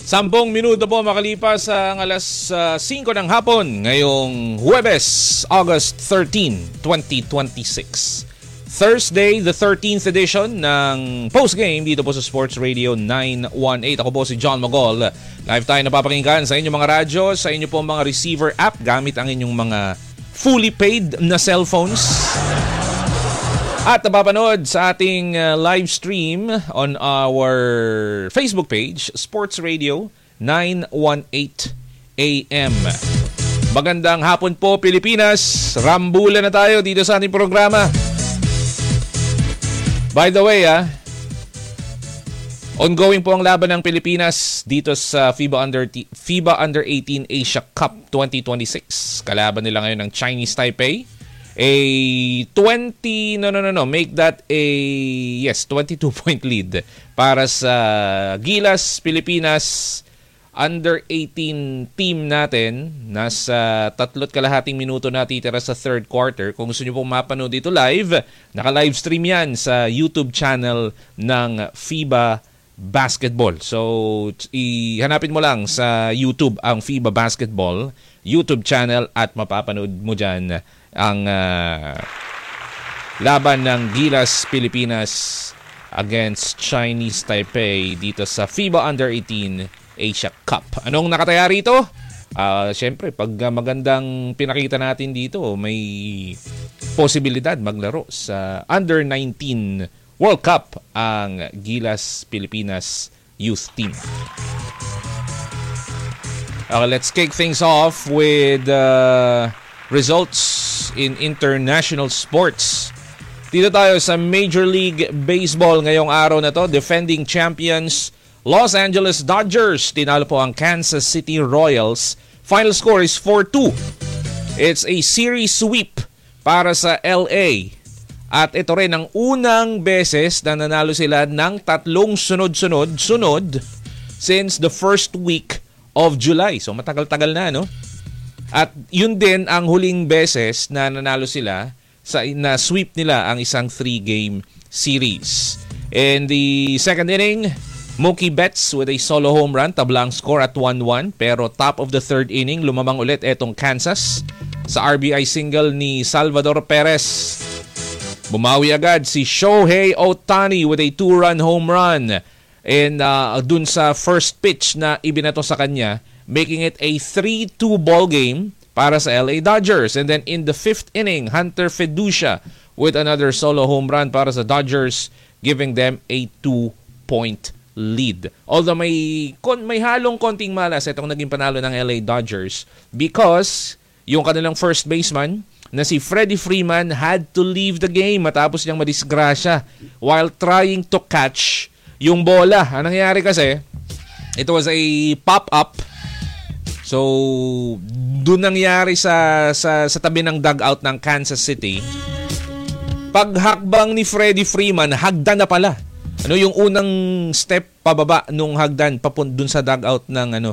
10 minuto po makalipas ang alas 5 ng hapon ngayong Huwebes, August 13, 2026. Thursday, the 13th edition ng postgame dito po sa Sports Radio 918. Ako po si John Magol. Live tayo napapakinggan sa inyong mga radyo, sa inyong po mga receiver app gamit ang inyong mga fully paid na cellphones. At napapanood sa ating live stream on our Facebook page, Sports Radio 918 AM. Magandang hapon po Pilipinas. Rambulan na tayo dito sa ating programa. By the way, ongoing po ang laban ng Pilipinas dito sa FIBA Under 18 Asia Cup 2026. Kalaban nila ngayon ng Chinese Taipei. Make that a 22-point lead para sa Gilas Pilipinas Under 18 team natin. Nasa 3.5 minuto na titira sa third quarter. Kung gusto nyo pong mapanood dito live, naka-live stream yan sa YouTube channel ng FIBA Basketball. So, ihanapin mo lang sa YouTube ang FIBA Basketball YouTube channel at mapapanood mo dyan ang laban ng Gilas Pilipinas against Chinese Taipei dito sa FIBA Under 18 Asia Cup. Anong nakataya rito? Siyempre, pag magandang pinakita natin dito, may posibilidad maglaro sa Under 19 World Cup ang Gilas Pilipinas Youth Team. Let's kick things off with results in international sports. Dito tayo sa Major League Baseball ngayong araw na to. Defending champions Los Angeles Dodgers tinalo po ang Kansas City Royals. Final score is 4-2. It's a series sweep para sa LA. At ito rin ang unang beses na nanalo sila ng 3 sunod since the first week of July. So matagal-tagal na, no? At yun din ang huling beses na nanalo sila na sweep nila ang isang 3-game series. In the second inning, Mookie Betts with a solo home run, tablang score at 1-1. Pero top of the third inning, lumamang ulit etong Kansas sa RBI single ni Salvador Perez. Bumawi agad si Shohei Ohtani with a 2-run home run. And dun sa first pitch na ibinato sa kanya, making it a 3-2 ball game para sa LA Dodgers. And then in the fifth inning, Hunter Feducia with another solo home run para sa Dodgers, giving them a 2-point lead. Although may halong konting malas itong naging panalo ng LA Dodgers because yung kanilang first baseman na si Freddie Freeman had to leave the game matapos niyang madisgrasya while trying to catch yung bola. Anong nangyari kasi, it was a pop-up. So, doon nangyari sa tabi ng dugout ng Kansas City. Paghakbang ni Freddie Freeman, hagdan na pala. Yung unang step pababa nung hagdan doon sa dugout ng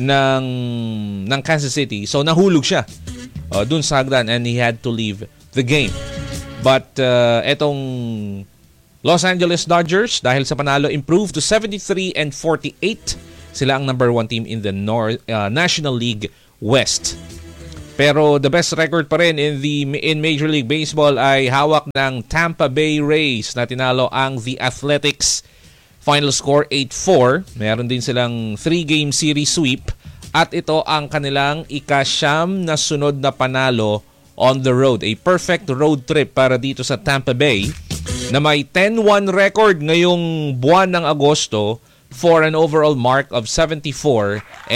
Kansas City. So, nahulog siya doon sa hagdan and he had to leave the game. But etong Los Angeles Dodgers, dahil sa panalo, improved to 73-48. Sila ang number 1 team in the National League West. Pero the best record pa rin in Major League Baseball ay hawak ng Tampa Bay Rays na tinalo ang The Athletics. Final score 8-4. Meron din silang 3-game series sweep. At ito ang kanilang ika-9 na sunod na panalo on the road. A perfect road trip para dito sa Tampa Bay na may 10-1 record ngayong buwan ng Agosto for an overall mark of 74-46.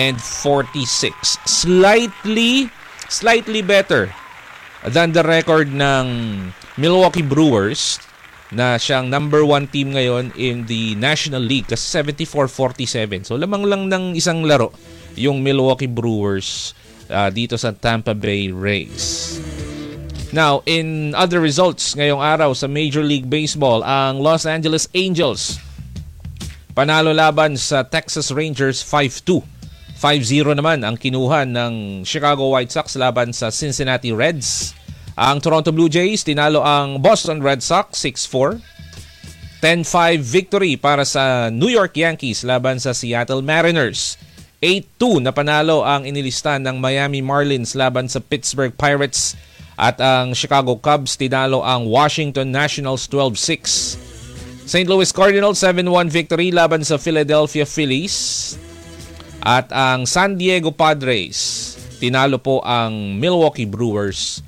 Slightly better than the record ng Milwaukee Brewers na siyang number 1 team ngayon in the National League kasi 74-47. So lamang lang ng isang laro yung Milwaukee Brewers dito sa Tampa Bay Rays. Now, in other results ngayong araw sa Major League Baseball, ang Los Angeles Angels panalo laban sa Texas Rangers 5-2. 5-0 naman ang kinuha ng Chicago White Sox laban sa Cincinnati Reds. Ang Toronto Blue Jays tinalo ang Boston Red Sox 6-4. 10-5 victory para sa New York Yankees laban sa Seattle Mariners. 8-2 na panalo ang inilista ng Miami Marlins laban sa Pittsburgh Pirates. At ang Chicago Cubs tinalo ang Washington Nationals 12-6. St. Louis Cardinals 7-1 victory laban sa Philadelphia Phillies. At ang San Diego Padres tinalo po ang Milwaukee Brewers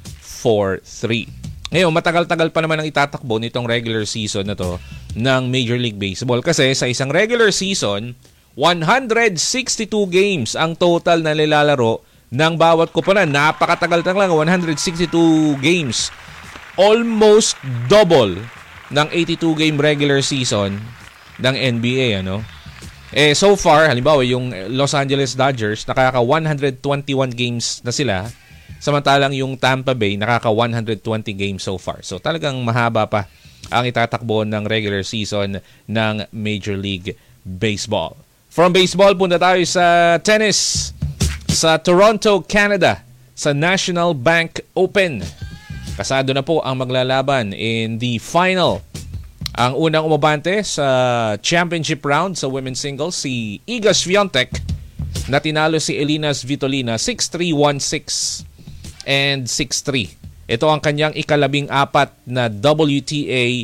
4-3. Ngayon, matagal-tagal pa naman ang itatakbo nitong regular season na to ng Major League Baseball kasi sa isang regular season, 162 games ang total na nilalaro ng bawat koponan. Napakatagal lang, 162 games. Almost double ng 82-game regular season ng NBA, ano? So far, halimbawa, yung Los Angeles Dodgers, nakaka 121 games na sila. Samantalang yung Tampa Bay, nakaka 120 games so far. So talagang mahaba pa ang itatakbo ng regular season ng Major League Baseball. From baseball, punta tayo sa tennis. Sa Toronto, Canada, sa National Bank Open. Kasado na po ang maglalaban in the final. Ang unang umabante sa championship round sa women's singles, si Iga Swiatek, na tinalo si Elina Svitolina 6-3, 1-6, and 6-3. Ito ang kanyang ikalabing-apat na WTA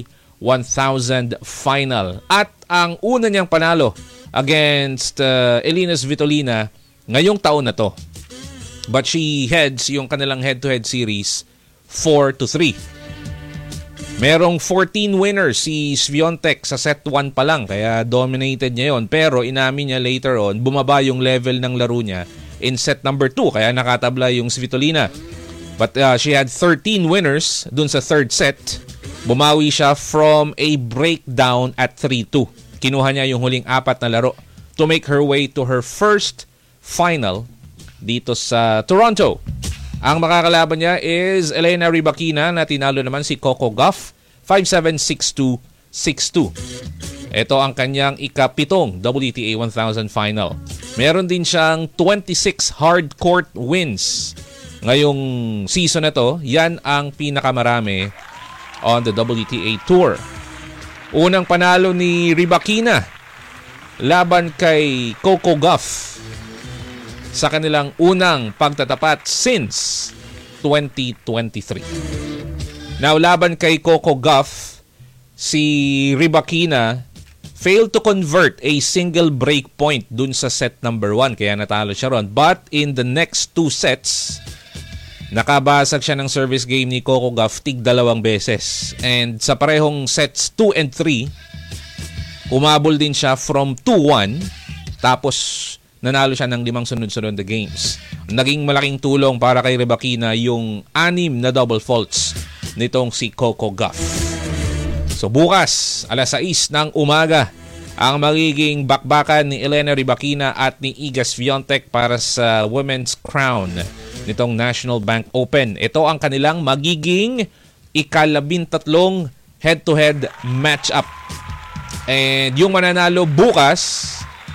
1000 final. At ang una niyang panalo against Elina Svitolina ngayong taon na to. But she heads yung kanilang head-to-head series 4-3. Merong 14 winners si Swiatek sa set 1 pa lang, kaya dominated niya yon. Pero inamin niya later on, bumaba yung level ng laro niya in set number 2, kaya nakatabla yung Svitolina. But she had 13 winners dun sa third set. Bumawi siya from a breakdown at 3-2. Kinuha niya yung huling 4 na laro to make her way to her first final dito sa Toronto. Ang makakalaban niya is Elena Rybakina na tinalo naman si Coco Gauff 5-7, 6-2, 6-2. Ito ang kanyang ikapitong WTA 1000 final. Meron din siyang 26 hard court wins ngayong season na to. Yan ang pinakamarami on the WTA Tour. Unang panalo ni Rybakina laban kay Coco Gauff sa kanilang unang pagtatapat since 2023. Now, laban kay Coco Gauff, si Rybakina failed to convert a single break point dun sa set number 1, kaya natalo siya ron. But in the next 2 sets, nakabasag siya ng service game ni Coco Gauff tig 2 beses. And sa parehong sets 2 and 3, umabol din siya from 2-1, tapos nanalo siya ng 5 sunod-sunod na games. Naging malaking tulong para kay Rybakina yung 6 na double faults nitong si Coco Gauff. So bukas, alas 6 ng umaga, ang magiging bakbakan ni Elena Rybakina at ni Iga Swiatek para sa Women's Crown nitong National Bank Open. Ito ang kanilang magiging ika-13 head-to-head match-up. And yung mananalo bukas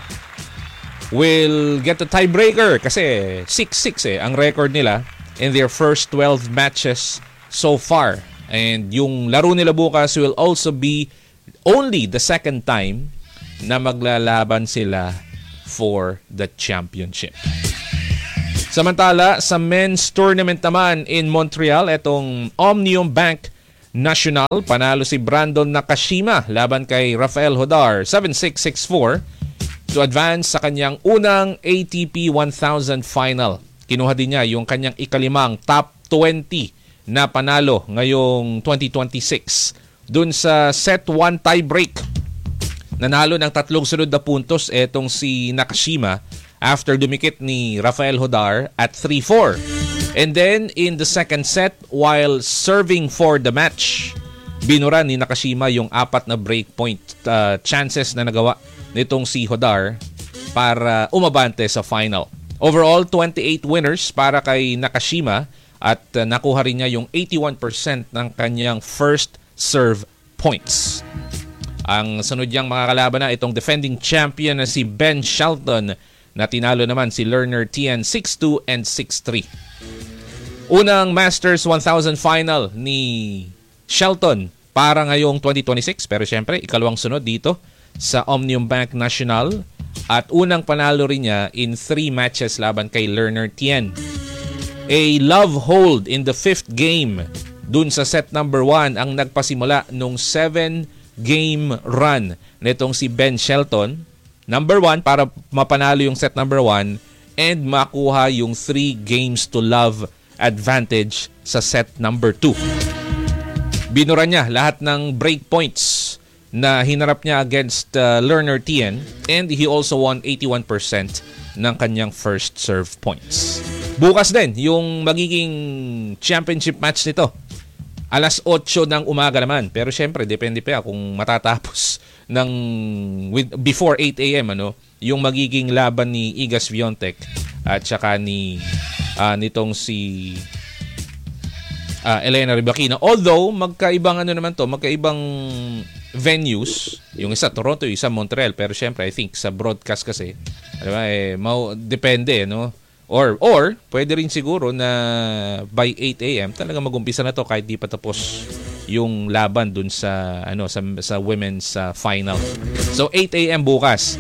will get the tiebreaker kasi 6-6 ang record nila in their first 12 matches so far. And yung laro nila bukas will also be only the second time na maglalaban sila for the championship. Samantala, sa men's tournament naman in Montreal, itong Omnium Bank National, panalo si Brandon Nakashima laban kay Rafael Hodar 7-6, 6-4 to advance sa kanyang unang ATP 1000 final. Kinuha din niya yung kanyang ikalimang top 20 na panalo ngayong 2026. Dun sa set 1 tiebreak, nanalo ng 3 sunod na puntos etong si Nakashima after dumikit ni Rafael Hodar at 3-4. And then in the second set, while serving for the match, binura ni Nakashima yung 4 na breakpoint chances na nagawa nitong si Hodar para umabante sa final. Overall, 28 winners para kay Nakashima at nakuha rin niya yung 81% ng kanyang first serve points. Ang sunod niyang makakalaban na itong defending champion na si Ben Shelton na tinalo naman si Lerner Tien 6-2 and 6-3. Unang Masters 1000 final ni Shelton para ngayong 2026. Pero syempre, ikalawang sunod dito sa Omnium Bank National. At unang panalo rin niya in 3 matches laban kay Lerner Tien. A love hold in the 5th game dun sa set number 1 ang nagpasimula nung 7-game run nitong si Ben Shelton. Number 1 para mapanalo yung set number 1 and makuha yung 3 games to love advantage sa set number 2. Binura niya lahat ng break points na hinarap niya against Lerner Tien and he also won 81% ng kanyang first serve points. Bukas din yung magiging championship match nito. Alas 8 ng umaga naman. Pero syempre, depende pa kung matatapos ng before 8 a.m. Yung magiging laban ni Iga Swiatek at saka nitong si Elena Rybakina. Although, magkaibang venues. Yung isa, Toronto, yung isa, Montreal. Pero syempre, I think sa broadcast kasi, depende, no? Or pwede rin siguro na by 8 a.m. talaga mag-umpisa na to kahit di pa tapos yung laban dun sa sa women's final. So 8 a.m. bukas.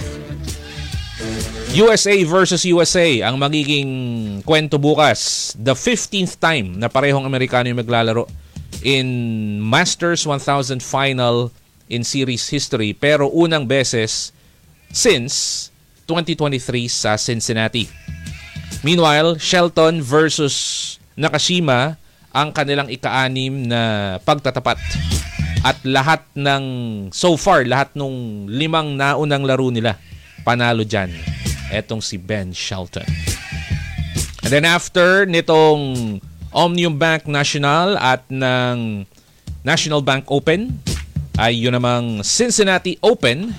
USA versus USA ang magiging kwento bukas. The 15th time na parehong Amerikano yung maglalaro in Masters 1000 final in series history, pero unang beses since 2023 sa Cincinnati. Meanwhile, Shelton versus Nakashima ang kanilang ika-6 na pagtatapat. At lahat ng lahat nung 5 naunang laro nila, panalo dyan. Etong si Ben Shelton. And then after nitong Omnium Bank National at ng National Bank Open, ay yun namang Cincinnati Open,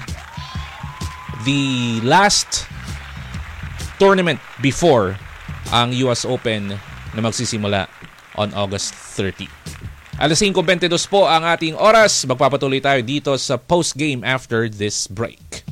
the last tournament before ang US Open na magsisimula on August 30. Alas 5:22 po ang ating oras. Magpapatuloy tayo dito sa post-game after this break.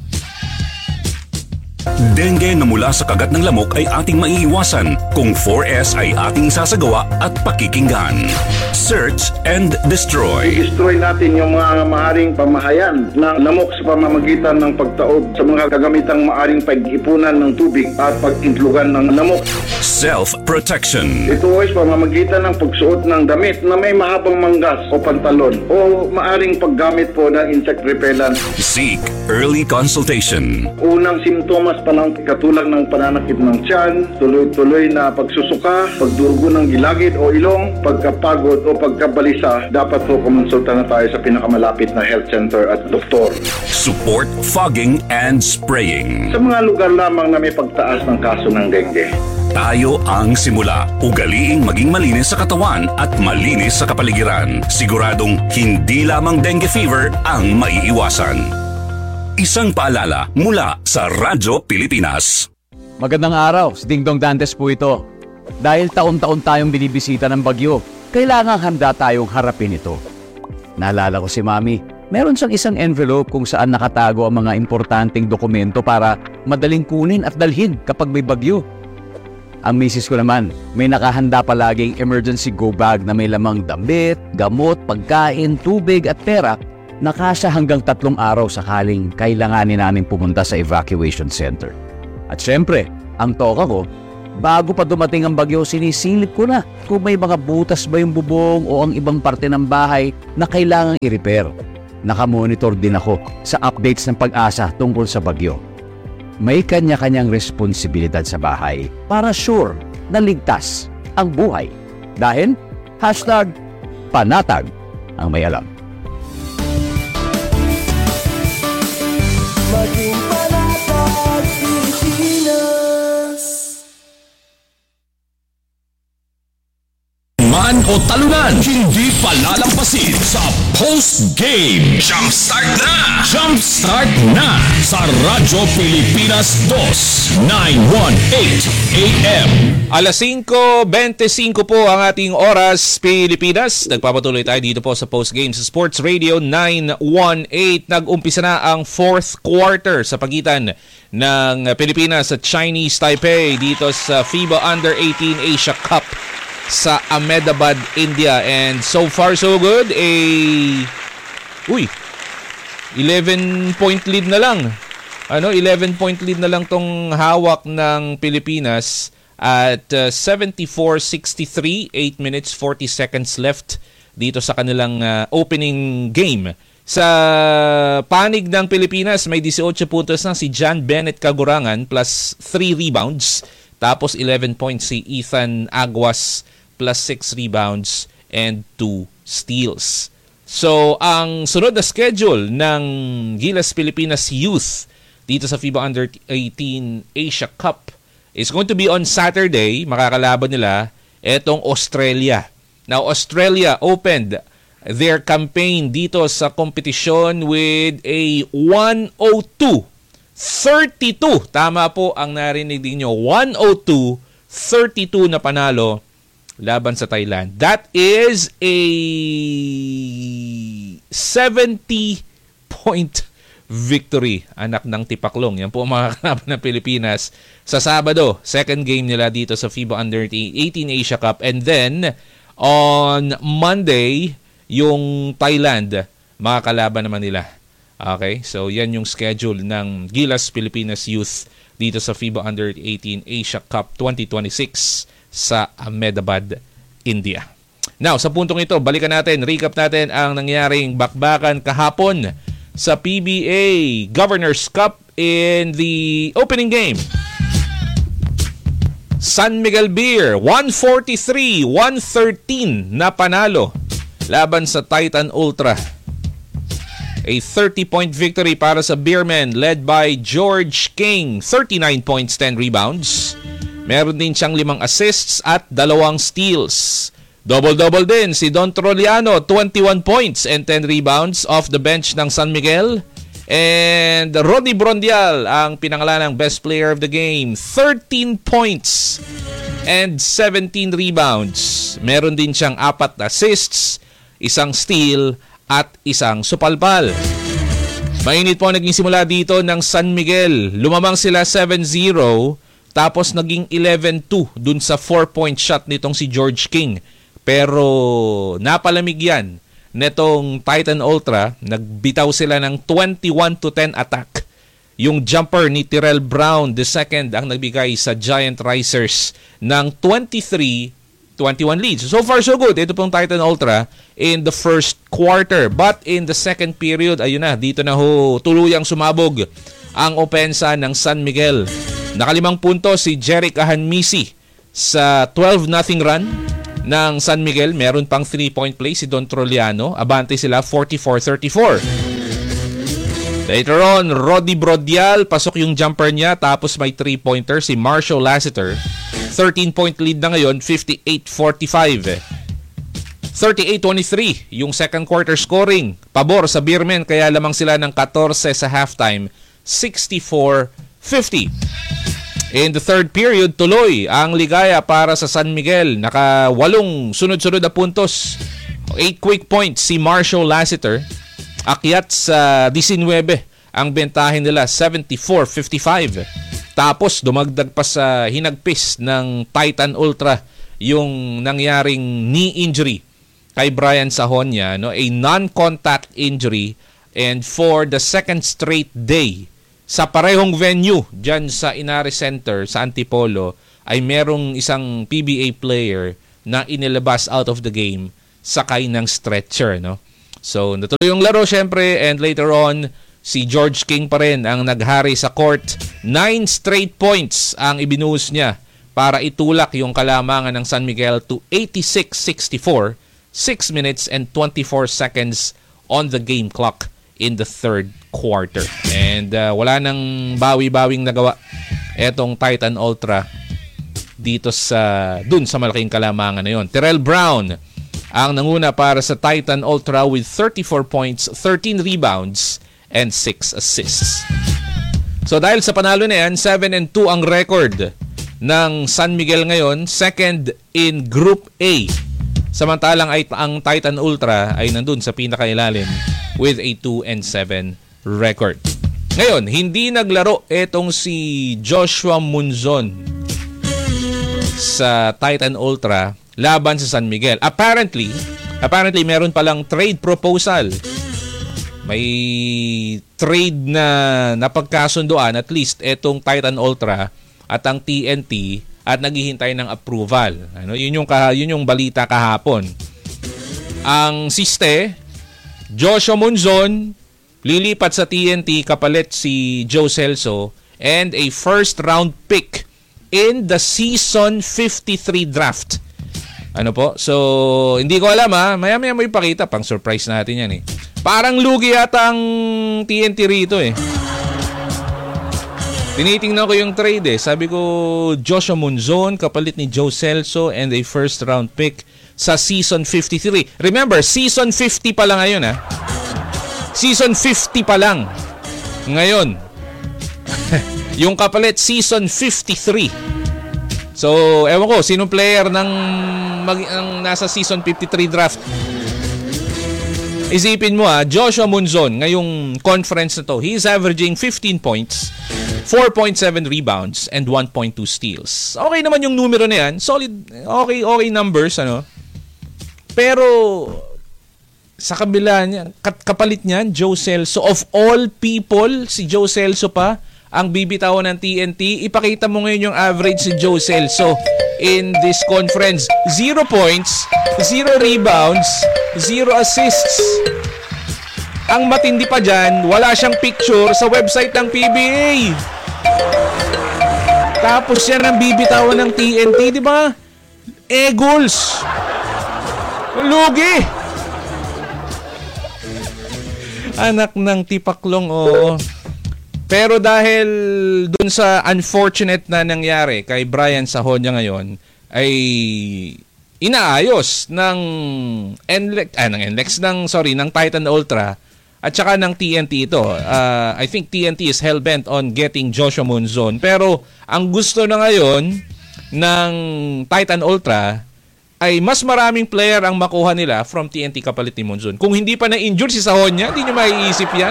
Dengue na mula sa kagat ng lamok ay ating maiiwasan kung 4S ay ating sasagawa at pakikinggan. Search and destroy. I-destroy natin yung mga maaring pamahayan ng lamok sa pamamagitan ng pagtaob sa mga kagamitang maaring pag-ipunan ng tubig at pag-intlugan ng lamok. Self-protection. Ito ay pamamagitan ng pagsuot ng damit na may mahabang manggas o pantalon o maaring paggamit po ng insect repellent. Seek early consultation. Unang simptomas pa lang katulad ng pananakit ng tiyan, tuloy-tuloy na pagsusuka, pagdurugo ng gilagid o ilong, pagkapagod o pagkabalisa, dapat po kumonsulta na tayo sa pinakamalapit na health center at doktor. Support fogging and spraying. Sa mga lugar lamang na may pagtaas ng kaso ng dengue, tayo ang simula. Ugaliing maging malinis sa katawan at malinis sa kapaligiran. Siguradong hindi lamang dengue fever ang maiiwasan. Isang paalala mula sa Radyo Pilipinas. Magandang araw, si Dingdong Dantes po ito. Dahil taon-taon tayong binibisita ng bagyo, kailangang handa tayong harapin ito. Naalala ko si Mami, meron siyang isang envelope kung saan nakatago ang mga importanteng dokumento para madaling kunin at dalhin kapag may bagyo. Ang misis ko naman, may nakahanda palaging emergency go bag na may lamang damit, gamot, pagkain, tubig at pera na kasya hanggang 3 araw sakaling kailanganin namin pumunta sa evacuation center. At syempre, ang toka ko, bago pa dumating ang bagyo, sinisilip ko na kung may mga butas ba yung bubong o ang ibang parte ng bahay na kailangang i-repair. Nakamonitor din ako sa updates ng Pag-asa tungkol sa bagyo. May kanya-kanyang responsibilidad sa bahay para sure na ligtas ang buhay. Dahil, #panatag ang may alam. Maging panatag Pilipinas. Man o talunan, hindi palalampasin sa post-game. Jumpstart na! Jumpstart na! Sa Radyo Pilipinas 2, 918 AM. Alas 5:25 po ang ating oras, Pilipinas. Nagpapatuloy tayo dito po sa post-game sa Sports Radio 918. Nag-umpisa na ang 4th quarter sa pagitan ng Pilipinas at Chinese Taipei dito sa FIBA Under-18 Asia Cup sa Ahmedabad, India. And so far so good, a 11-point lead na lang. 11-point lead na lang tong hawak ng Pilipinas at 74-63, 8 minutes 40 seconds left dito sa kanilang opening game. Sa panig ng Pilipinas, may 18 puntos na si John Bennett Kagurangan plus 3 rebounds. Tapos 11 points si Ethan Aguas plus 6 rebounds and 2 steals. So, ang sunod na schedule ng Gilas Pilipinas Youth dito sa FIBA Under-18 Asia Cup is going to be on Saturday. Makakalaban nila etong Australia. Now, Australia opened their campaign dito sa kompetisyon with a 102-32. Tama po ang narinig ninyo. 102-32 na panalo laban sa Thailand. That is a 70-point victory, anak ng tipaklong. Yan po ang mga kalaban ng Pilipinas sa Sabado. Second game nila dito sa FIBA Under-18 Asia Cup. And then, on Monday, yung Thailand, mga kalaban naman nila. Okay? So, yan yung schedule ng Gilas Pilipinas Youth dito sa FIBA Under-18 Asia Cup 2026 sa Ahmedabad, India. Now, sa puntong ito, balikan natin, recap natin ang nangyaring bakbakan kahapon sa PBA Governors Cup in the opening game. San Miguel Beer, 143-113 na panalo laban sa Titan Ultra. A 30-point victory para sa Beermen led by George King, 39 points, 10 rebounds. Meron din siyang 5 assists at 2 steals. Double-double din si Don Troliano, 21 points and 10 rebounds off the bench ng San Miguel. And Rodney Brondial, ang pinangalan ng best player of the game, 13 points and 17 rebounds. Meron din siyang 4 assists, 1 steal at 1 supalpal. Mainit po naging simula dito ng San Miguel. Lumamang sila 7-0 tapos naging 11-2 dun sa 4-point shot nitong si George King. Pero napalamig yan netong Titan Ultra. Nagbitaw sila ng 21-10 attack. Yung jumper ni Tyrell Brown II ang nagbigay sa Giant Risers ng 23-21 leads. So far so good. Ito pong Titan Ultra in the first quarter. But in the second period, ayun na, dito na tuluyang sumabog ang opensa ng San Miguel. Naka-5 puntos si Jeric Ahanmisi sa 12-0 run ng San Miguel. Meron pang 3-point play si Don Troliano. Abante sila 44-34. Later on, Rodney Brondial, pasok yung jumper niya. Tapos may 3-pointer si Marshall Lassiter. 13-point lead na ngayon, 58-45. 38-23 yung second quarter scoring. Pabor sa Beermen, kaya lamang sila ng 14 sa halftime. 64-50. In the third period, tuloy ang ligaya para sa San Miguel. Naka-8 sunod-sunod na puntos. 8 quick points si Marshall Lassiter. Akyat sa 19 ang bentahin nila, 74-55. Tapos dumagdag pa sa hinagpis ng Titan Ultra yung nangyaring knee injury kay Brian Sahonia, no? A non-contact injury, and for the second straight day sa parehong venue dyan sa Inari Center sa Antipolo ay merong isang PBA player na inilabas out of the game sakay ng stretcher, no? So natuloy yung laro syempre, and later on si George King pa rin ang naghari sa court. 9 straight points ang ibinuhos niya para itulak yung kalamangan ng San Miguel to 86-64, 6 minutes and 24 seconds on the game clock in the third quarter. And wala nang bawi-bawing nagawa etong Titan Ultra dito dun sa malaking kalamangan na yon. Tyrell Brown ang nanguna para sa Titan Ultra with 34 points, 13 rebounds, and 6 assists. So dahil sa panalo na yan, 7-2 ang record ng San Miguel ngayon, second in Group A. Samantalang ang Titan Ultra ay nandun sa pinakailalim with a 2-7 record. Ngayon, hindi naglaro etong si Joshua Munzon sa Titan Ultra laban sa San Miguel. Apparently meron palang trade proposal May trade na napagkasunduan, at least etong Titan Ultra at ang TNT, at naghihintay ng approval. Yun yung balita kahapon. Ang siste, Joshua Monzon lilipat sa TNT kapalit si Joe Celso and a first round pick in the season 53 draft. So hindi ko alam maya-maya mo ipakita, pang surprise natin yan Parang lugi yata ang TNT rito Tinitingnan ko yung trade Sabi ko, Joshua Monzon kapalit ni Joe Celso and a first round pick sa season 53. Remember, season 50 pa lang ngayon Season 50 pa lang ngayon. Yung kapalit season 53. So, ewan ko sinong player ng nasa season 53 draft. Isipin mo Joshua Monzon ngayong conference na to, he is averaging 15 points, 4.7 rebounds and 1.2 steals. Okay naman yung numero na yan. Solid, okay numbers Pero sa kabila niya, kapalit niyan, Joe Celso. Of all people, si Joe Celso pa ang bibitawan ng TNT. Ipakita mo ngayon yung average si Joe Celso in this conference. 0 points, 0 rebounds, 0 assists. Ang matindi pa dyan, wala siyang picture sa website ng PBA. Tapos yan ang bibitawan ng TNT, di ba? Goals. Lugi. Anak ng tipaklong, Pero dahil dun sa unfortunate na nangyari kay Brian Sahonia ngayon, ay inaayos ng ng Titan Ultra at saka ng TNT ito. I think TNT is hell-bent on getting Joshua Monzon. Pero ang gusto na ngayon ng Titan Ultra ay mas maraming player ang makuha nila from TNT kapalit ni Monzon. Kung hindi pa na-injure si Sahonia, hindi nyo maiisip yan.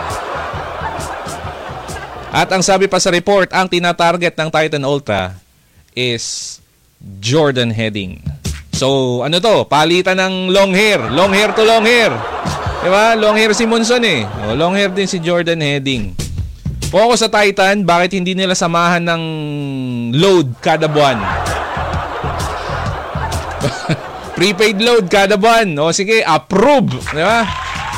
At ang sabi pa sa report, ang tinatarget ng Titan Ultra is Jordan Heading. So, palitan ng long hair. Long hair to long hair. Diba? Long hair si Monzon long hair din si Jordan Heading. Kung ako sa Titan, bakit hindi nila samahan ng load kada buwan? Prepaid load kada buwan. Sige, approve. Diba?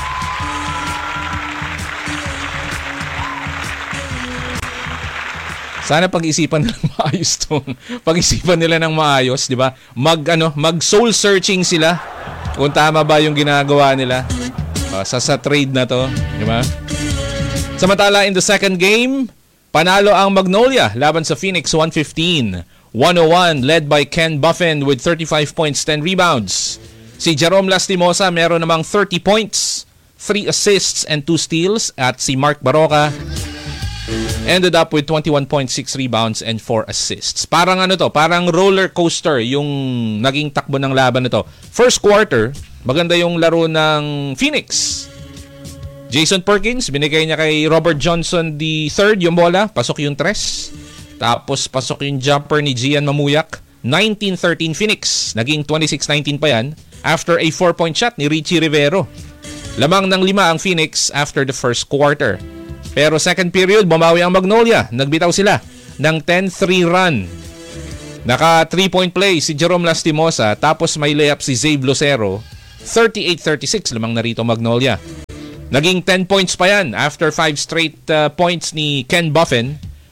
Sana pag-isipan nila ng maayos pag-isipan nila ng maayos, di ba? Mag soul searching sila kung tama ba yung ginagawa nila sa trade na to, di ba? Samantala, in the second game, panalo ang Magnolia laban sa Phoenix 115-101, led by Ken Buffen with 35 points, 10 rebounds. Si Jerome Lastimosa meron namang 30 points, 3 assists and 2 steals, at si Mark Baroka ended up with 21.6 rebounds and 4 assists. Parang parang roller coaster yung naging takbo ng laban nito. First quarter, maganda yung laro ng Phoenix. Jason Perkins, binigay niya kay Robert Johnson the third yung bola, pasok yung tres. Tapos pasok yung jumper ni Gian Mamuyak. 19-13 Phoenix, naging 26-19 pa yan after a 4-point shot ni Richie Rivero. Lamang ng 5 ang Phoenix after the first quarter. Pero second period, bumawi ang Magnolia. Nagbitaw sila ng 10-3 run. Naka 3-point play si Jerome Lastimosa, tapos may layup si Zave Lucero. 38-36 lamang na rito Magnolia. Naging 10 points pa yan after 5 straight points ni Ken Buffen.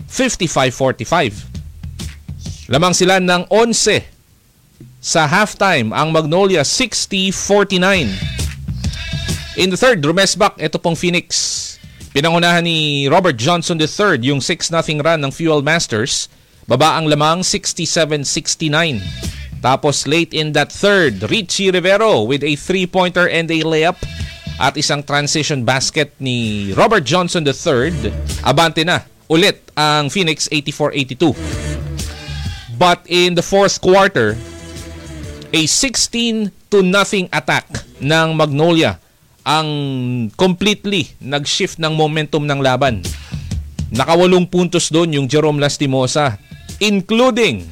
55-45. Lamang sila ng 11 sa halftime ang Magnolia, 60-49. In the third, rumesbak ito pong Phoenix. Pinangunahan ni Robert Johnson III yung 6-0 run ng Fuel Masters. Baba ang lamang 67-69. Tapos late in that third, Richie Rivero with a 3-pointer and a layup at isang transition basket ni Robert Johnson III. Abante na ulit ang Phoenix, 84-82. But in the fourth quarter, a 16-0 attack ng Magnolia ang completely nag-shift ng momentum ng laban. Naka-8 puntos doon yung Jerome Lastimosa, including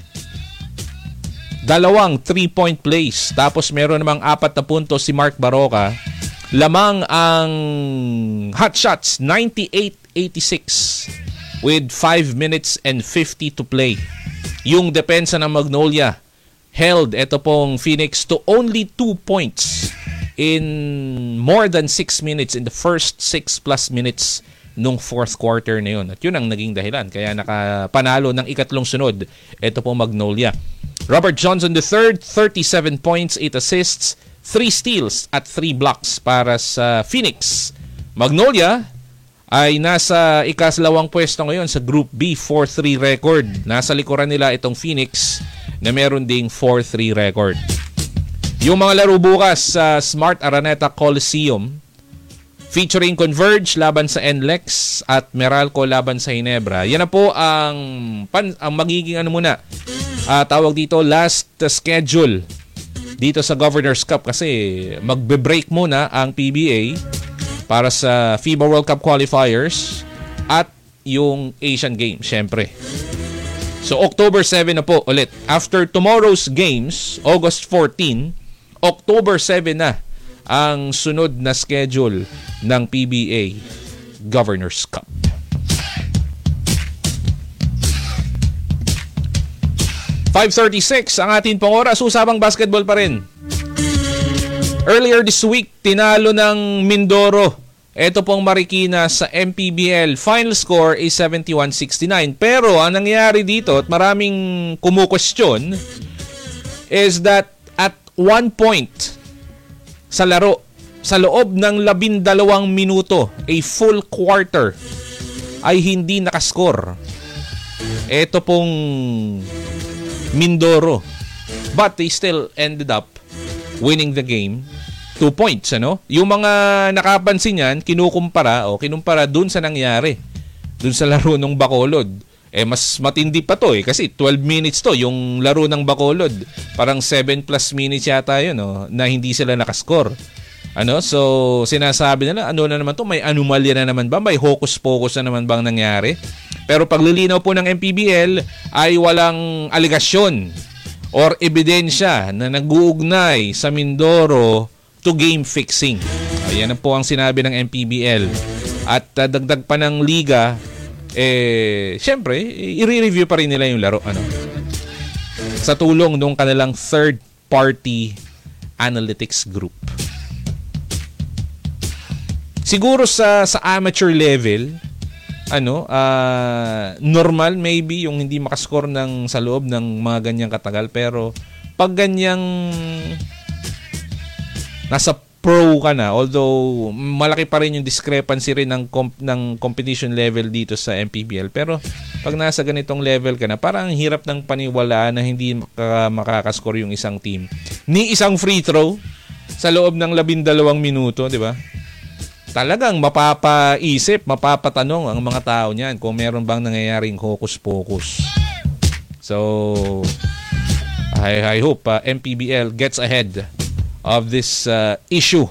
2 3-point plays. Tapos meron namang 4 na puntos si Mark Baroka. lamang ang Hotshots 98-86 with 5 minutes and 50 to play. Yung depensa ng Magnolia held ito pong Phoenix to only 2 points in more than 6 minutes in the first 6 plus minutes nung fourth quarter na yun. At yun ang naging dahilan. Kaya nakapanalo ng ikatlong sunod ito pong Magnolia. Robert Johnson III, 37 points, 8 assists, 3 steals at 3 blocks para sa Phoenix. Magnolia ay nasa ikasalawang pwesto ngayon sa Group B, 4-3 record. Nasa likuran nila itong Phoenix na meron ding 4-3 record. Yung mga laro bukas sa Smart Araneta Coliseum featuring Converge laban sa NLEX at Meralco laban sa Ginebra. Yan na po ang magiging tawag dito last schedule dito sa Governor's Cup kasi magbe-break muna ang PBA para sa FIBA World Cup qualifiers at yung Asian Games syempre. So October 7 na po ulit. After tomorrow's games, August 14, October 7 na ang sunod na schedule ng PBA Governor's Cup. .536 ang ating pong oras. Usapang basketball pa rin. Earlier this week, tinalo ng Mindoro ito pong Marikina sa MPBL. Final score is 71-69. Pero ang nangyari dito at maraming kumukwestiyon is that at 1 point sa laro, sa loob ng 12 minuto, a full quarter, ay hindi nakascore ito pong Mindoro. But they still ended up winning the game 2 points, ano? Yung mga nakapansin yan, kinumpara dun sa nangyari, dun sa laro ng Bacolod. Mas matindi pa to kasi 12 minutes to yung laro ng Bacolod. Parang 7 plus minutes yata yun, na hindi sila nakascore. So sinasabi nila, ano na naman to? May anomalya na naman ba? May hocus-pocus na naman bang nangyari? Pero paglilinaw po ng MPBL ay walang aligasyon or ebidensya na nag-uugnay sa Mindoro to game fixing. Ayan po ang sinabi ng MPBL. At dagdag pa ng liga, syempre, i-review pa rin nila yung laro. Sa tulong ng kanilang third-party analytics group. Siguro sa amateur level, normal maybe yung hindi makascore ng sa loob ng mga ganyang katagal, pero pag ganyang nasa pro ka na, although malaki pa rin yung discrepancy rin ng competition level dito sa MPBL, pero pag nasa ganitong level ka na, parang hirap ng paniwalaan na hindi makakascore yung isang team ni isang free throw sa loob ng 12 minuto, di ba? Talagang mapapaisip, mapapatanong ang mga tao niyan kung meron bang nangyayaring hocus-pocus. So, I hope MPBL gets ahead of this issue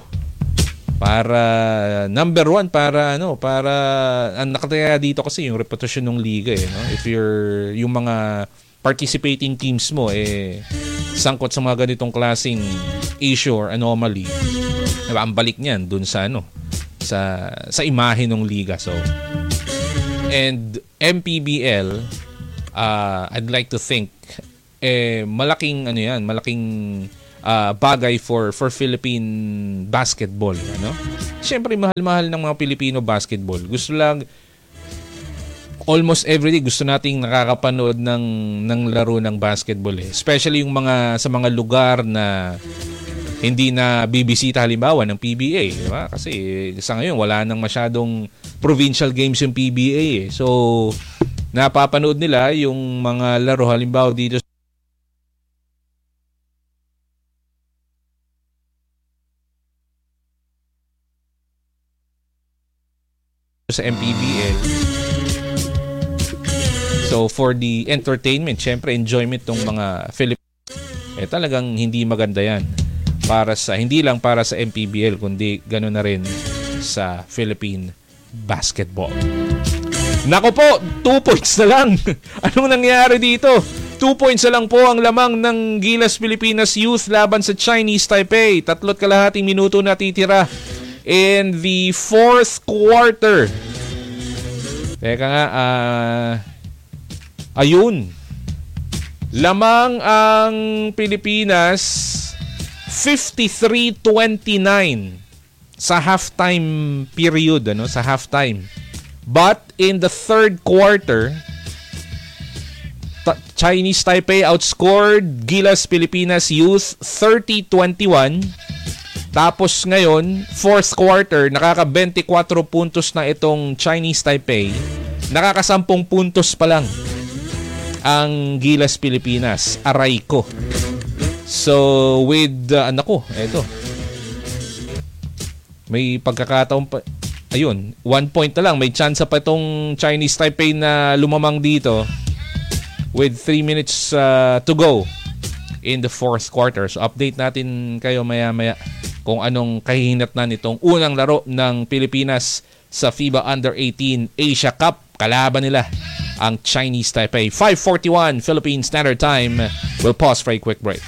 para number one, para ang nakataya dito kasi yung reputasyon ng liga If yung mga participating teams mo sangkot sa mga ganitong klaseng issue or anomaly, ang balik niyan dun sa sa imahe ng liga. So, and MPBL, I'd like to think malaking bagay for Philippine basketball, Siyempre mahal-mahal ng mga Pilipino basketball. Gusto lang almost everyday gusto nating nakakapanood ng laro ng basketball Especially yung sa mga lugar na hindi na bibisita halimbawa ng PBA, di ba? Kasi sa ngayon wala nang masyadong provincial games yung PBA So napapanood nila yung mga laro halimbawa dito sa MPBL. So for the entertainment, syempre enjoyment ng mga Philippines, talagang hindi maganda yan hindi lang para sa MPBL, kundi gano'n na rin sa Philippine basketball. Nako po, 2 points na lang. Anong nangyari dito? 2 points na lang po ang lamang ng Gilas Pilipinas Youth laban sa Chinese Taipei. 3.5 minuto na titira in the fourth quarter. Teka nga, ayun. Lamang ang Pilipinas 53-29 sa halftime period, sa halftime. But in the third quarter, Chinese Taipei outscored Gilas Pilipinas Youth 30-21. Tapos ngayon, fourth quarter, nakaka-24 puntos na itong Chinese Taipei. Nakaka-10 puntos pa lang ang Gilas Pilipinas. Aray ko. So, with, eto. May pagkakataon pa. Ayun, 1 point na lang. May chance pa itong Chinese Taipei na lumamang dito with 3 minutes to go in the fourth quarter. So, update natin kayo maya-maya kung anong kahihinatnan nitong unang laro ng Pilipinas sa FIBA Under-18 Asia Cup. Kalaban nila ang Chinese Taipei. 5:41 Philippine Standard Time. We'll pause for a quick break.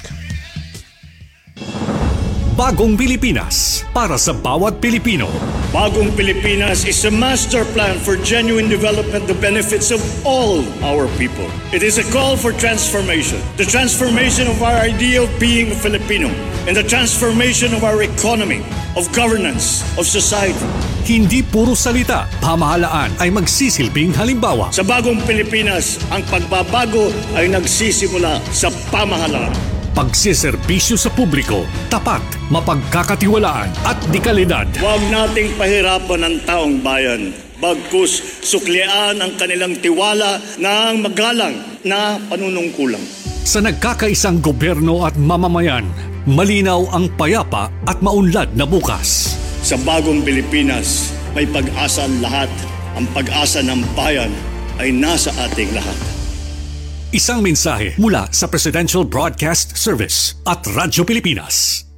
Bagong Pilipinas para sa bawat Pilipino. Bagong Pilipinas is a master plan for genuine development that benefits of all our people. It is a call for transformation. The transformation of our idea of being a Filipino and the transformation of our economy, of governance, of society. Hindi puro salita, pamahalaan ay magsisilbing halimbawa. Sa Bagong Pilipinas, ang pagbabago ay nagsisimula sa pamahalaan. Pagsiservisyo sa publiko, tapat, mapagkakatiwalaan at dekalidad. Huwag nating pahirapan ang taong bayan. Bagkus suklian ang kanilang tiwala ng magalang na panunungkulan. Sa nagkakaisang gobyerno at mamamayan, malinaw ang payapa at maunlad na bukas. Sa Bagong Pilipinas, may pag-asa ang lahat. Ang pag-asa ng bayan ay nasa ating lahat. Isang mensahe mula sa Presidential Broadcast Service at Radyo Pilipinas.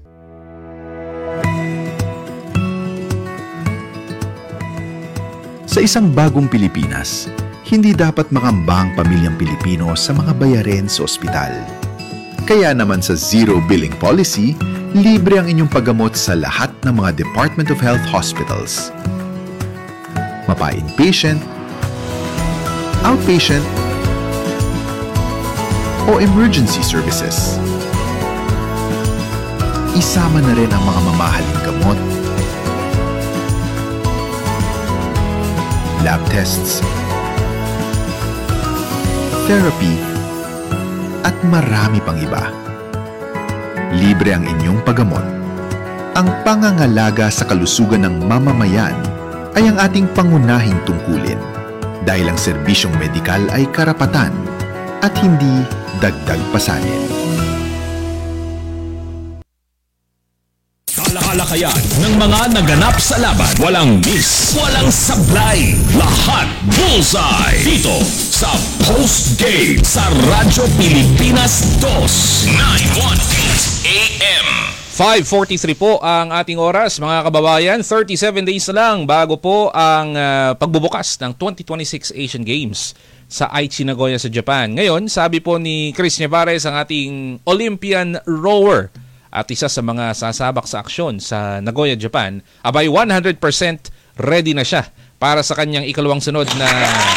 Sa isang bagong Pilipinas, hindi dapat makamba ang pamilyang Pilipino sa mga bayarin sa ospital. Kaya naman sa Zero Billing Policy, libre ang inyong paggamot sa lahat ng mga Department of Health hospitals. Mapa-inpatient, outpatient, o emergency services. Isama na rin ang mga mamahaling gamot, lab tests, therapy, at marami pang iba. Libre ang inyong paggamot. Ang pangangalaga sa kalusugan ng mamamayan ay ang ating pangunahing tungkulin dahil ang serbisyong medikal ay karapatan at hindi dagdag pasanin. Talakayan ng mga naganap sa laban. Walang miss, walang sablay. Lahat bullseye. Dito sa Post Game sa Radyo Pilipinas 2, 918 AM. 5:43 po ang ating oras, mga kababayan. 37 days na lang bago po ang pagbubukas ng 2026 Asian Games sa Aichi, Nagoya sa Japan. Ngayon, sabi po ni Chris Nevares, ang ating Olympian rower at isa sa mga sasabak sa aksyon sa Nagoya, Japan, abay 100% ready na siya para sa kanyang ikalawang sunod na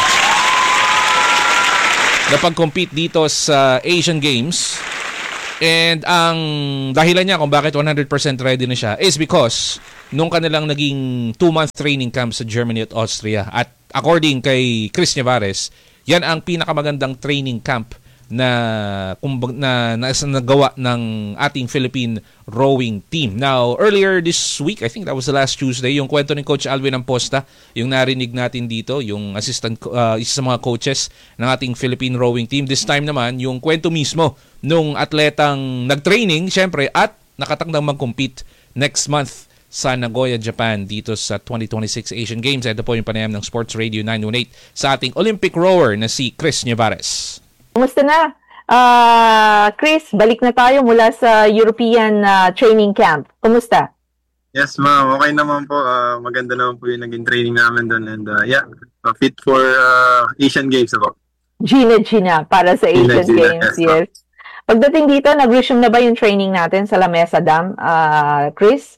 pag-compete dito sa Asian Games. And ang dahilan niya kung bakit 100% ready na siya is because nung kanilang naging 2-month training camp sa Germany at Austria. At according kay Chris Nevares, yan ang pinakamagandang training camp na nagawa ng ating Philippine rowing team. Now, earlier this week, I think that was the last Tuesday, yung kwento ni Coach Alvin Amposta, yung narinig natin dito, yung isa sa mga coaches ng ating Philippine rowing team. This time naman, yung kwento mismo nung atletang nag-training, syempre, at nakatangdang mag-compete next month sa Nagoya, Japan dito sa 2026 Asian Games. Ito po yung panayam ng Sports Radio 918 sa ating Olympic rower na si Chris Nevares. Kumusta na? Chris, balik na tayo mula sa European training camp. Kumusta? Yes, ma'am. Okay naman po. Maganda naman po yung naging training namin doon. And fit for Asian Games ako. Gina para sa Asian Games, yes. Pagdating dito, nag-resume na ba yung training natin sa Lamesa Dam, Chris?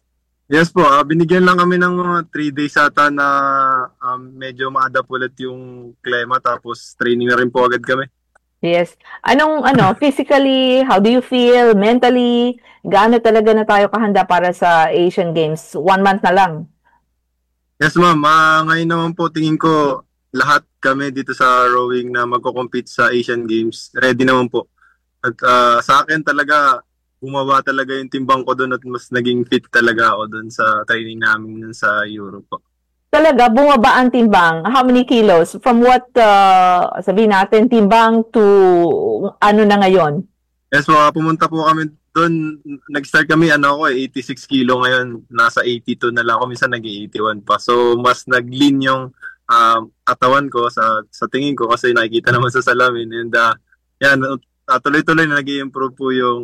Yes po, binigyan lang kami ng mga 3 days ata na medyo ma-adapt ulit yung klima tapos training na rin po agad kami. Yes. Physically, how do you feel? Mentally, gaano talaga na tayo kahanda para sa Asian Games? 1 month na lang. Yes ma'am, ngayon naman po tingin ko lahat kami dito sa rowing na magko-compete sa Asian Games, ready naman po. At sa akin talaga, bumaba talaga yung timbang ko doon at mas naging fit talaga ako doon sa training namin sa Europe po. Talaga, bumaba ang timbang. How many kilos? From what, sabihin natin, timbang to ano na ngayon? Yes po, pumunta po kami doon. Nag-start kami, 86 kilo ngayon. Nasa 82 na lang ako. Minsan nag-81 pa. So, mas nag-lean yung katawan ko sa tingin ko kasi nakikita naman sa salamin. And yan, tuloy-tuloy na nag-i-improve po yung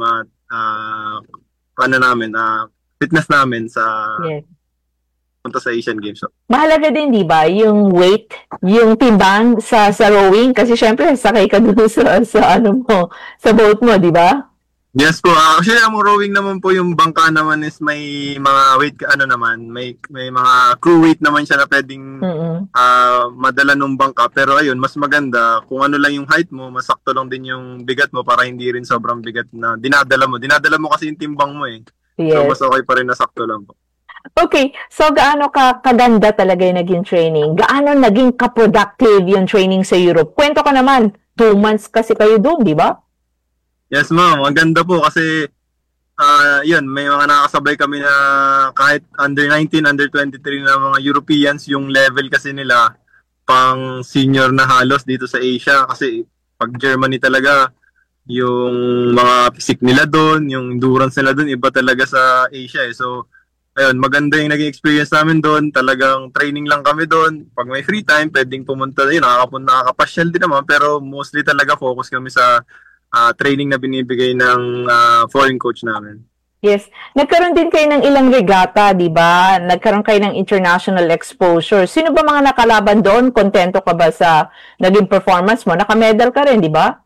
fitness namin sa... Yes. Punta sa Asian Games. Mahalaga din, di ba, yung weight, yung timbang sa rowing kasi syempre sakay ka dun sa boat mo, di ba? Yes po. Actually, ang rowing naman po yung bangka naman is may mga weight may mga crew weight naman siya na pwedeng madala nung bangka. Pero ayun, mas maganda kung ano lang yung height mo, masakto lang din yung bigat mo para hindi rin sobrang bigat na dinadala mo. Dinadala mo kasi yung timbang mo eh. Yes. So mas okay pa rin na sakto lang po. Okay, so gaano kaganda talaga yung naging training? Gaano naging ka-productive yung training sa Europe? Kwento ka naman, 2 months kasi kayo doon, di ba? Yes ma'am, ang ganda po kasi yun, may mga nakasabay kami na kahit under 19, under 23 na mga Europeans, yung level kasi nila pang senior na halos dito sa Asia kasi pag Germany talaga, yung mga physique nila doon, yung endurance nila doon, iba talaga sa Asia eh. So, ayun, maganda yung naging experience namin doon. Talagang training lang kami doon. Pag may free time, pwedeng pumunta yun. Nakakapasyal din naman. Pero mostly talaga focus kami sa training na binibigay ng foreign coach namin. Yes. Nagkaroon din kayo ng ilang regata, di ba? Nagkaroon kayo ng international exposure. Sino ba mga nakalaban doon? Kontento ka ba sa naging performance mo? Naka-medal ka rin, di ba?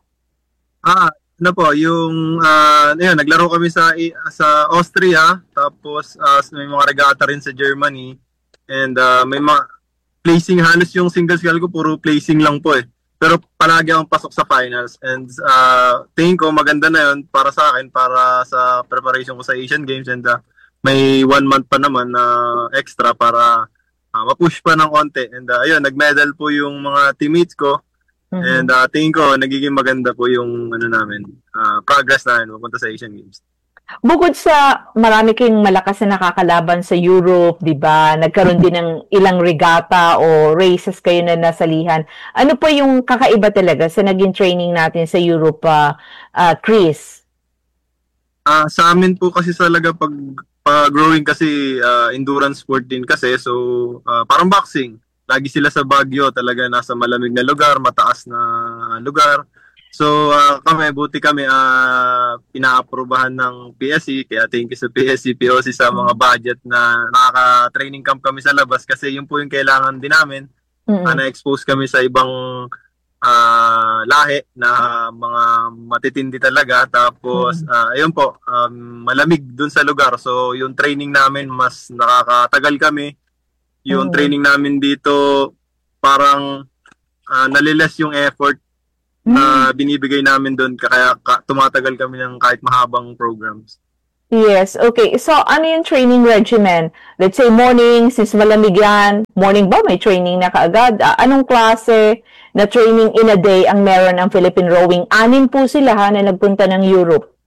Naglaro kami sa Austria, tapos may mga regata rin sa Germany, and may mga placing, halos yung singles ko puro placing lang po eh. Pero palagi akong pasok sa finals, and tingin ko maganda na yun para sa akin, para sa preparation ko sa Asian Games, and may 1 month pa naman na extra para ma-push pa ng konti. And nag-medal po yung mga teammates ko. And tingin ko, nagiging maganda po yung progress namin pupunta sa Asian Games. Bukod sa marami kayong malakas na nakakalaban sa Europe, di ba? Nagkaroon din ng ilang regata o races kayo na nasalihan. Ano po yung kakaiba talaga sa naging training natin sa Europe, Chris? Sa amin po kasi talaga pag rowing kasi endurance sport din kasi. So, parang boxing. Lagi sila sa Baguio, talaga nasa malamig na lugar, mataas na lugar. So buti kami pina-aprobahan ng PSC, kaya thank you sa PSC, POC sa mga budget na nakaka-training camp kami sa labas kasi yun po yung kailangan din namin. Na-expose kami sa ibang lahi na mga matitindi talaga. Tapos ayun po, malamig dun sa lugar. So yung training namin mas nakakatagal kami. Yung training namin dito, parang naliles yung effort na binibigay namin doon. Kaya tumatagal kami ng kahit mahabang programs. Yes, okay. So, ano yung training regimen? Let's say morning, since malamig yan, morning ba may training na kaagad? Anong klase na training in a day ang meron ang Philippine Rowing? 6 po sila na nagpunta ng Europe.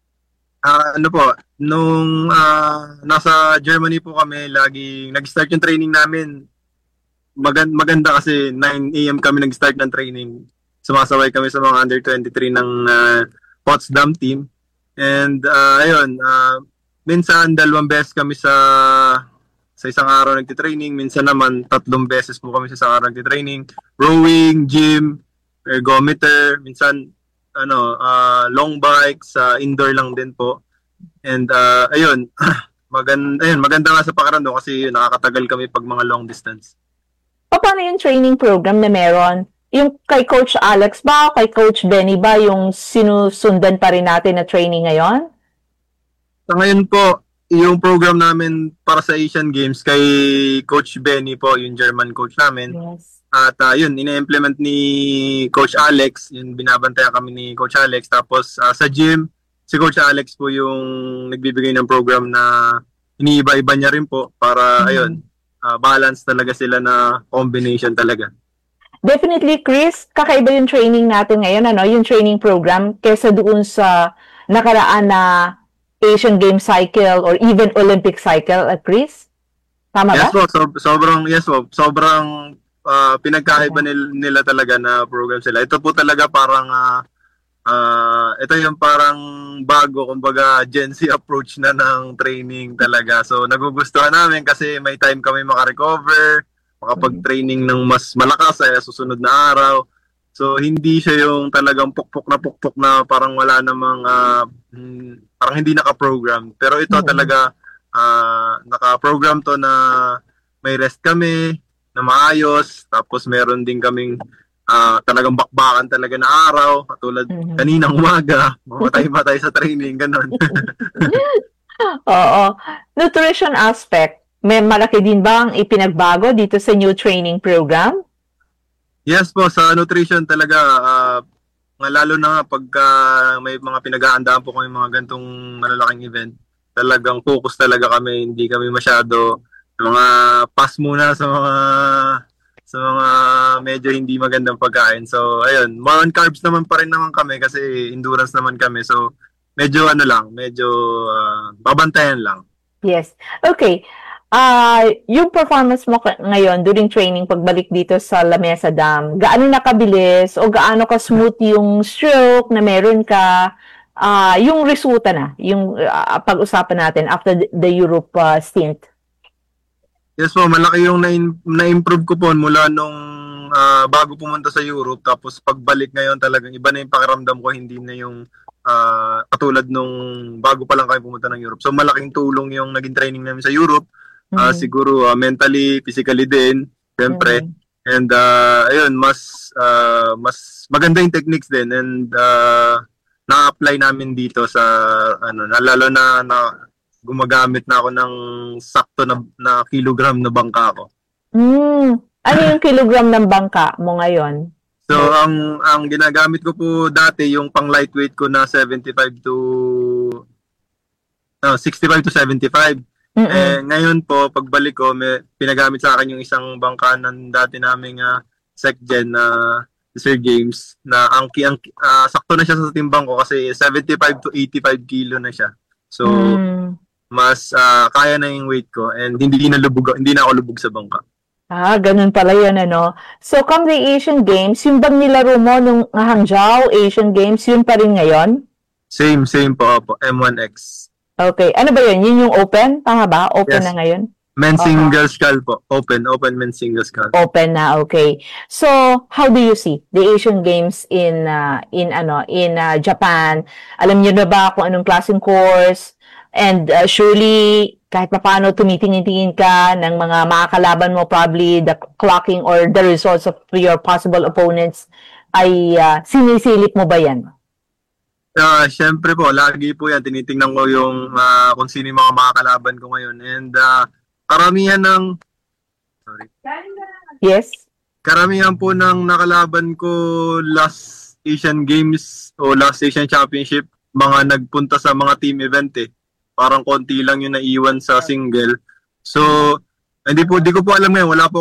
Nung nasa Germany po kami, lagi nag-start yung training namin. Maganda kasi 9 AM kami nag-start ng training. Sumasaway kami sa mga under 23 ng Potsdam team. And minsan 2 beses kami sa isang araw nagtitraining. Minsan naman 3 beses po kami sa isang araw nagtitraining. Rowing, gym, ergometer, minsan long bike, sa indoor lang din po. And maganda nga sa pakiramdam kasi nakakatagal kami pag mga long distance. Paano yung training program na meron? Yung kay Coach Alex ba o kay Coach Benny ba yung sinusundan pa rin natin na training ngayon? Sa ngayon po, yung program namin para sa Asian Games kay Coach Benny po, yung German coach namin. Yes. At yun, ina-implement ni Coach Alex, yun binabantayan kami ni Coach Alex. Tapos sa gym, si Coach Alex po yung nagbibigay ng program na iniiba-iba niya rin po para ayun, balance talaga sila na combination talaga. Definitely, Chris, kakaiba yung training natin ngayon, yung training program kesa doon sa nakaraan na Asian Games cycle or even Olympic cycle, Chris? Tama ba? Yes po, sobrang pinagkaiba nila talaga na program sila. Ito po talaga parang ito yung parang bago, kumbaga Gen Z approach na ng training talaga. So nagugustuhan namin kasi may time kami makarecover, makapag-training ng mas malakas sa susunod na araw. So hindi siya yung talagang pukpok na parang wala namang parang hindi naka-program. Pero ito talaga naka-program to na may rest kami na maayos, tapos meron din kaming talagang bakbakan talaga na araw, katulad kaninang umaga, mamatay sa training, gano'n. Oo. Nutrition aspect, may malaki din ba ang ipinagbago dito sa new training program? Yes po, sa nutrition talaga, lalo na pagka may mga pinag-aandaan po kami mga gantong malalaking event, talagang focus talaga kami, hindi kami masyado mga pass muna sa mga medyo hindi magandang pagkain. So, ayun, more on carbs naman pa rin naman kami kasi endurance naman kami. So, medyo babantayan lang. Yes. Okay. Yung performance mo ngayon during training pagbalik dito sa La Mesa Dam, gaano nakabilis o gaano ka-smooth yung stroke na meron ka, yung resulta na, yung pag-usapan natin after the Europe stint? Yes po, malaki yung na-improve ko po mula nung bago pumunta sa Europe. Tapos pagbalik ngayon talagang iba na yung pakiramdam ko, hindi na yung katulad nung bago pa lang kami pumunta ng Europe. So malaking tulong yung naging training namin sa Europe. Siguro mentally, physically din, siyempre. And ayun, mas maganda yung techniques din. And na-apply namin dito sa lalo na gumagamit na ako ng sakto na kilogram na bangka ko. Ano yung kilogram ng bangka mo ngayon? So, ang ginagamit ko po dati, yung pang lightweight ko na 65 to 75. Ngayon po, pagbalik ko, may pinagamit sa akin yung isang bangka ng dati naming SecGen na Sir James, na sakto na siya sa timbang ko kasi 75 to 85 kilo na siya. So, mas kaya na yung weight ko and hindi na ako lubog sa bangka. Ganun pala yun, So, come the Asian Games, yung bang nilaro mo nung Hangzhou Asian Games, yun pa rin ngayon? Same po, M1X. Okay. Ano ba yun? Yun yung open? Tama ba? Open Yes. na ngayon? Men's single scull po. Open men's single scull. Open na, okay. So, how do you see the Asian Games in Japan? Alam niyo na ba kung anong klaseng course? And surely, kahit paano tumitingin-tingin ka ng mga makakalaban mo, probably the clocking or the results of your possible opponents, ay sinisilip mo ba yan? Siyempre po, lagi po yan. Tinitingnan ko yung kung sino yung mga makakalaban ko ngayon. And karamihan ng... Yes? Karamihan po ng nakalaban ko last Asian Games o last Asian Championship, mga nagpunta sa mga team event eh. Parang konti lang yung naiwan sa single. So, di ko po alam ngayon. Wala po